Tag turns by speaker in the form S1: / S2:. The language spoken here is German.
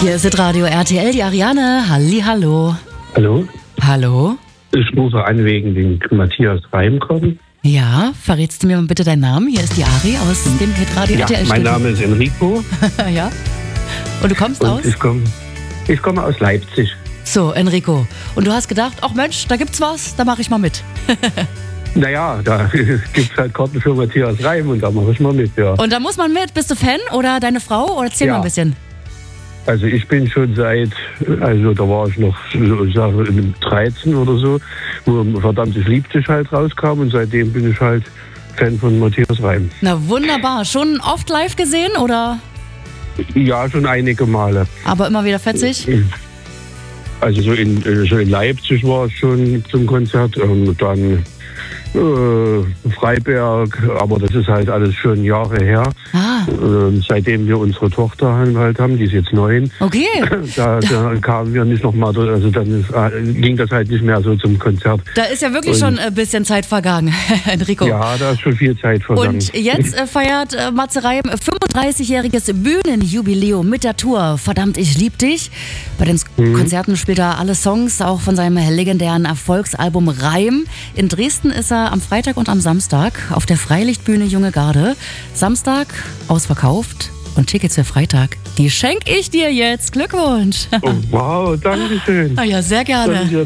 S1: Hier ist Radio RTL, die Ariane. Hallihallo.
S2: Hallo,
S1: Hallo?
S2: ich rufe an wegen den Matthias Reimkorn.
S1: Ja, verrätst du mir mal bitte deinen Namen? Hier ist die Ari aus dem Radio
S2: Ja,
S1: RTL.
S2: mein Name ist Enrico
S1: Ja. Und du kommst aus?
S2: und ich komme aus Leipzig.
S1: So, Enrico. Und du hast gedacht, ach Mensch, da gibt's was, da mache ich mal mit.
S2: Naja, da gibt's halt Karten für Matthias Reim und da mache ich mal mit, ja.
S1: Und da muss man mit. Bist du Fan oder deine Frau? Oder erzähl
S2: Ja.
S1: mal ein bisschen.
S2: Also ich bin schon seit, also da war ich noch, ich sage, in 13 oder so, wo verdammt ich lieb dich halt rauskam und seitdem bin ich halt Fan von Matthias Reim.
S1: Na wunderbar. Schon oft live gesehen oder
S2: Ja, schon einige Male.
S1: aber immer wieder fetzig?
S2: Also so in Leipzig war es schon zum Konzert und dann Freiberg, aber das ist halt alles schon Jahre her.
S1: Ah,
S2: Seitdem wir unsere Tochter halt haben, die ist jetzt 9,
S1: okay.
S2: da kamen wir nicht nochmal, also dann ging das halt nicht mehr so zum Konzert.
S1: Da ist ja wirklich
S2: Und-
S1: schon ein bisschen Zeit vergangen, Enrico.
S2: Ja, da ist schon viel Zeit vergangen.
S1: Und jetzt feiert Matze Reim 35-jähriges Bühnenjubiläum mit der Tour Verdammt, ich lieb dich. Bei den Konzerten spielt er alle Songs, auch von seinem legendären Erfolgsalbum Reim. In Dresden ist er am Freitag und am Samstag auf der Freilichtbühne Junge Garde. Samstag ausverkauft und Tickets für Freitag, die schenke ich dir jetzt. Glückwunsch.
S2: Oh, wow, danke schön.
S1: Na ja, sehr gerne.
S2: Danke.